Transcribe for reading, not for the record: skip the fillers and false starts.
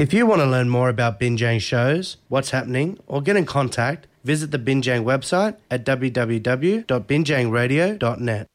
If you want to learn more about Binjang shows, what's happening, or get in contact, visit the Binjang website at www.binjangradio.net.